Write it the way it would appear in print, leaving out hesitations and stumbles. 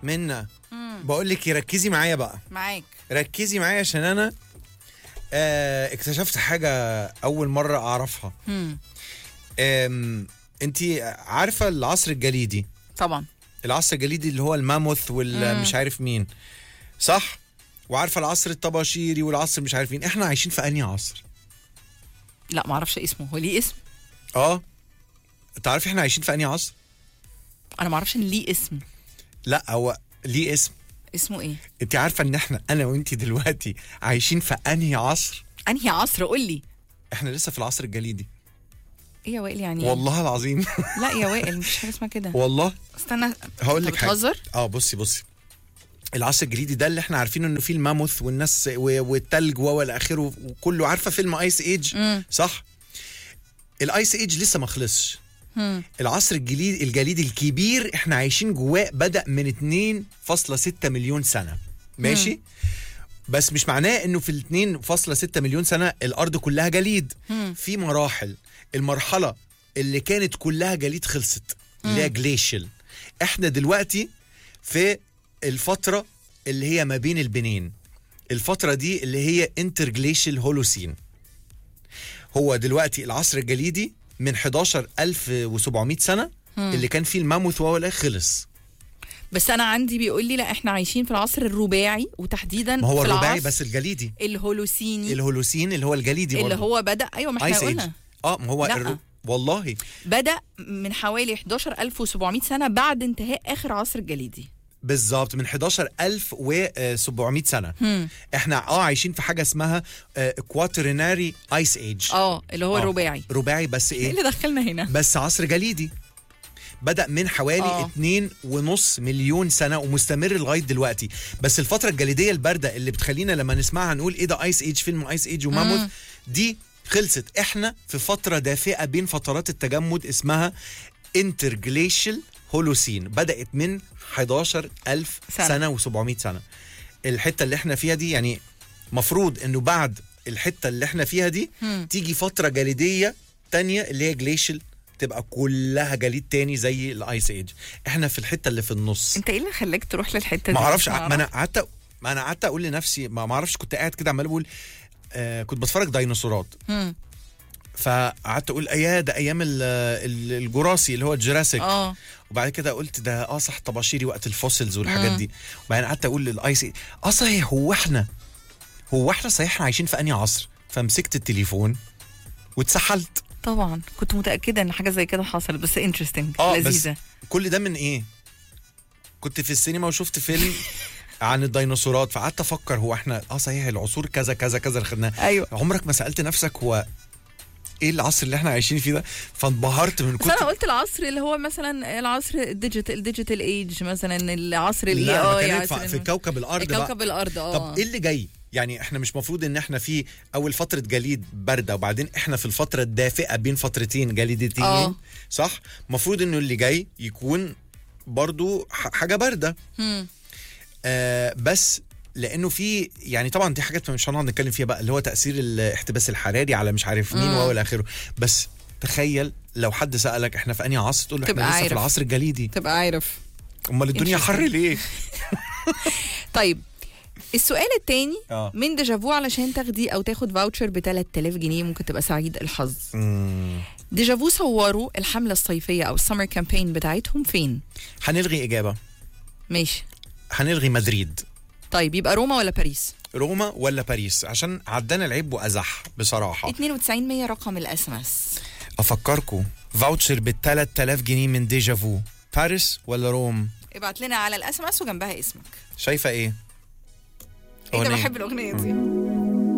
منا بقول لك ركزي معايا بقى. معاك. ركزي معايا عشان انا اكتشفت حاجه اول مره اعرفها. انتي عارفه العصر الجليدي؟ طبعا. العصر الجليدي اللي هو الماموث والمش عارف مين، صح؟ وعارفه العصر الطباشيري والعصر مش عارف مين. احنا عايشين في انهي عصر؟ لا ما اعرفش اسمه، هو ليه اسم؟ تعرفي احنا عايشين في انهي عصر؟ انا ما اعرفش ان ليه اسم. لا هو ليه اسم. اسمه ايه؟ انت عارفه ان انا وانتي دلوقتي عايشين في انهي عصر؟ انهي عصر؟ قول لي. احنا لسه في العصر الجليدي. ايه يا وائل يعني؟ والله العظيم. لا يا وائل مفيش حاجه اسمها كده. والله استنى هقول لك حاجه. بتهزر؟ بصي العصر الجليدي ده اللي احنا عارفينه انه فيه الماموث والناس والتلج والى اخره وكله. عارفه فيلم ايس ايج؟ صح. الايس ايج لسه ما خلصش. العصر الجليدي الكبير احنا عايشين جواه بدأ من 2.6 مليون سنه. ماشي. بس مش معناه انه في ال 2.6 مليون سنه الارض كلها جليد. في مراحل. المرحله اللي كانت كلها جليد خلصت اللي هي جليشيال. احنا دلوقتي في الفتره اللي هي ما بين البنين. الفتره دي اللي هي انترجليشيال هولوسين. هو دلوقتي العصر الجليدي من 11700 سنه اللي كان فيه الماموث وهو خلص. بس انا عندي بيقول لي لا احنا عايشين في العصر الرباعي وتحديدا ما هو في الرباعي بس الجليدي. الهولوسيني اللي هو الجليدي اللي برضه. هو بدأ. ايوه ما احنا قلنا. ما هو والله بدأ من حوالي 11700 سنه بعد انتهاء اخر عصر الجليدي. بالظبط من 11700 سنه. احنا عايشين في حاجه اسمها كواتريناري ايس ايج. اللي هو الرباعي. رباعي بس ايه اللي دخلنا هنا؟ بس عصر جليدي بدأ من حوالي 2.5 مليون سنة ومستمر لغاية دلوقتي. بس الفترة الجليدية الباردة اللي بتخلينا لما نسمعها نقول ايه ده ايس ايج، فيلم ايس ايج وماموث، دي خلصت. احنا في فترة دافئة بين فترات التجمد اسمها انترجليشيال هولوسين. بدأت من 11,000 سنة و700 سنة. الحتة اللي احنا فيها دي يعني مفروض انه بعد الحتة اللي احنا فيها دي تيجي فترة جليدية تانية اللي هي جليشيال تبقى كلها جليد تاني زي الايس ايج. احنا في الحته اللي في النص. انت ايه اللي خلاك تروح للحته دي؟ ما اعرفش. ما انا قعدت اقول لنفسي ما اعرفش. كنت قاعد كده عمال بقول كنت بتفرج ديناصورات. فقعدت اقول ده ايام الجراسي اللي هو الجراسيك. وبعد كده قلت ده صح طباشيري وقت الفوسيلز والحاجات دي. وبعدين قعدت اقول للايس ايج صحيح هو احنا صحيح عايشين في انهي عصر. فمسكت التليفون واتسحلت. طبعا كنت متأكدة ان حاجة زي كده حصلت بس انترستنج لذيذة. بس كل ده من ايه؟ كنت في السينما وشفت فيلم عن الديناصورات فقعدت افكر هو احنا صحيح العصور كذا كذا كذا اللي خدناه. ايوه. عمرك ما سألت نفسك هو ايه العصر اللي احنا عايشين فيه ده؟ فانبهرت من كتر. انا قلت العصر اللي هو مثلا العصر الديجيتال ايج مثلا العصر لا في كوكب الارض. كوكب الارض. طب ايه اللي جاي؟ يعني احنا مش مفروض ان احنا في اول فترة جليد باردة وبعدين احنا في الفترة الدافئة بين فترتين جليدتين صح؟ مفروض انه اللي جاي يكون برضو حاجة باردة. بس لانه في يعني طبعا دي حاجات مش هنقعد نتكلم فيها بقى اللي هو تأثير الاحتباس الحراري على مش عارف مين والى اخره. بس تخيل لو حد سألك احنا في انهي عصر تقول له احنا لسه في العصر الجليدي. تبقى عارف. امال الدنيا حر ليه؟ طيب السؤال الثاني من ديجافو علشان تاخدي او تاخد فاوتشر ب 3000 جنيه ممكن تبقى سعيد الحظ. ديجافو صوروا الحملة الصيفية او السمر كامبين بتاعتهم فين؟ هنلغي اجابة. ماشي. هنلغي مدريد. طيب يبقى روما ولا باريس؟ روما ولا باريس عشان عدانا العيب وازح بصراحة. 9200 رقم الاس ام اس. افكركم فاوتشر ب 3000 جنيه من ديجافو. باريس ولا روم؟ ابعت لنا على الاس ام اس وجنبها اسمك. شايفة ايه؟ ايه ده بحب الاغنية دي.